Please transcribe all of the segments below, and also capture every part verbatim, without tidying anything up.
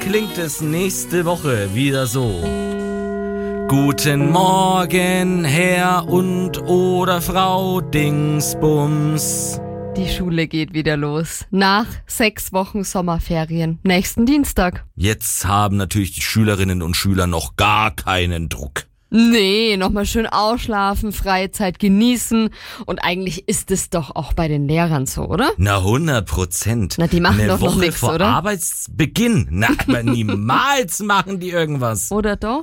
klingt es nächste Woche wieder so. Guten Morgen, Herr und oder Frau Dingsbums. Die Schule geht wieder los. Nach sechs Wochen Sommerferien. Nächsten Dienstag. Jetzt haben natürlich die Schülerinnen und Schüler noch gar keinen Druck. Nee, nochmal schön ausschlafen, freie Zeit genießen. Und eigentlich ist es doch auch bei den Lehrern so, oder? Na, hundert Prozent. Na, die machen Eine doch Woche noch nichts, vor oder? Arbeitsbeginn. Na, aber niemals machen die irgendwas. Oder doch?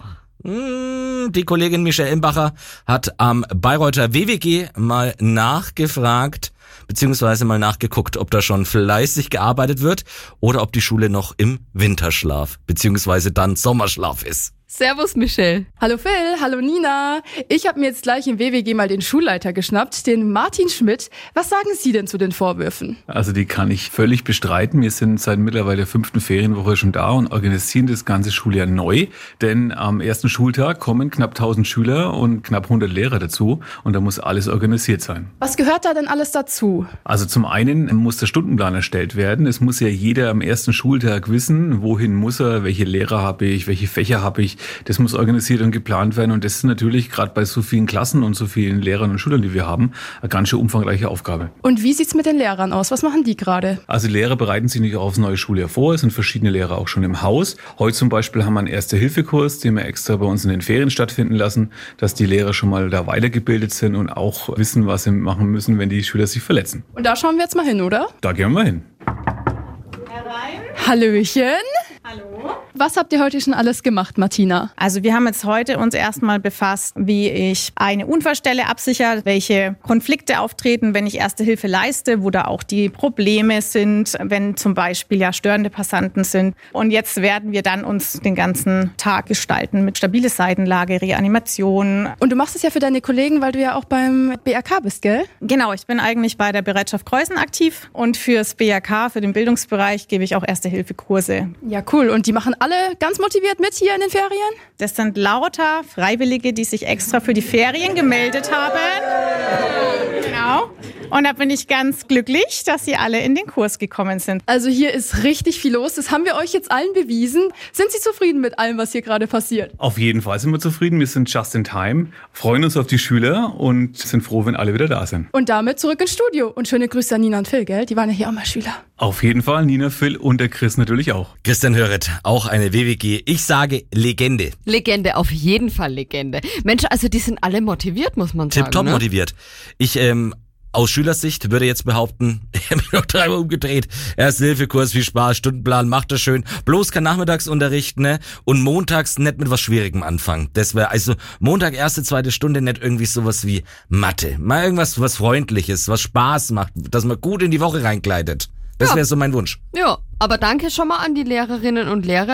Die Kollegin Michelle Imbacher hat am Bayreuther W W G mal nachgefragt, beziehungsweise mal nachgeguckt, ob da schon fleißig gearbeitet wird oder ob die Schule noch im Winterschlaf, beziehungsweise dann Sommerschlaf ist. Servus, Michelle. Hallo Phil, hallo Nina. Ich habe mir jetzt gleich im W W G mal den Schulleiter geschnappt, den Martin Schmidt. Was sagen Sie denn zu den Vorwürfen? Also die kann ich völlig bestreiten. Wir sind seit mittlerweile der fünften Ferienwoche schon da und organisieren das ganze Schuljahr neu. Denn am ersten Schultag kommen knapp tausend Schüler und knapp hundert Lehrer dazu und da muss alles organisiert sein. Was gehört da denn alles dazu? Also zum einen muss der Stundenplan erstellt werden. Es muss ja jeder am ersten Schultag wissen, wohin muss er, welche Lehrer habe ich, welche Fächer habe ich. Das muss organisiert und geplant werden und das ist natürlich gerade bei so vielen Klassen und so vielen Lehrern und Schülern, die wir haben, eine ganz schön umfangreiche Aufgabe. Und wie sieht's mit den Lehrern aus? Was machen die gerade? Also Lehrer bereiten sich nicht auch aufs neue Schuljahr vor. Es sind verschiedene Lehrer auch schon im Haus. Heute zum Beispiel haben wir einen Erste-Hilfe-Kurs, den wir extra bei uns in den Ferien stattfinden lassen, dass die Lehrer schon mal da weitergebildet sind und auch wissen, was sie machen müssen, wenn die Schüler sich verletzen. Und da schauen wir jetzt mal hin, oder? Da gehen wir hin. Herein. Hallöchen. Hallo. Was habt ihr heute schon alles gemacht, Martina? Also wir haben jetzt heute uns erstmal befasst, wie ich eine Unfallstelle absichere, welche Konflikte auftreten, wenn ich Erste Hilfe leiste, wo da auch die Probleme sind, wenn zum Beispiel ja störende Passanten sind. Und jetzt werden wir dann uns den ganzen Tag gestalten mit stabile Seitenlage, Reanimation. Und du machst es ja für deine Kollegen, weil du ja auch beim B R K bist, gell? Genau, ich bin eigentlich bei der Bereitschaft Kreuzen aktiv und fürs B R K, für den Bildungsbereich, gebe ich auch Erste-Hilfe-Kurse. Ja, cool. Und die machen alle ganz motiviert mit hier in den Ferien? Das sind lauter Freiwillige, die sich extra für die Ferien gemeldet haben. Genau. Und da bin ich ganz glücklich, dass sie alle in den Kurs gekommen sind. Also hier ist richtig viel los. Das haben wir euch jetzt allen bewiesen. Sind Sie zufrieden mit allem, was hier gerade passiert? Auf jeden Fall sind wir zufrieden. Wir sind just in time, freuen uns auf die Schüler und sind froh, wenn alle wieder da sind. Und damit zurück ins Studio. Und schöne Grüße an Nina und Phil, gell? Die waren ja hier auch mal Schüler. Auf jeden Fall, Nina, Phil und der Chris natürlich auch. Christian Höret, auch eine W W G. Ich sage Legende. Legende, auf jeden Fall Legende. Mensch, also die sind alle motiviert, muss man sagen. Tipptopp ne? motiviert. Ich, ähm, aus Schülersicht würde jetzt behaupten, ich habe mich noch dreimal umgedreht. Erste-Hilfe-Kurs, viel Spaß, Stundenplan, macht das schön. Bloß kein Nachmittagsunterricht, ne? Und montags nicht mit was Schwierigem anfangen. Das wäre also Montag, erste, zweite Stunde nicht irgendwie sowas wie Mathe. Mal irgendwas, was Freundliches, was Spaß macht, dass man gut in die Woche reinkleidet. Das Ja. wäre so mein Wunsch. Ja, aber danke schon mal an die Lehrerinnen und Lehrer.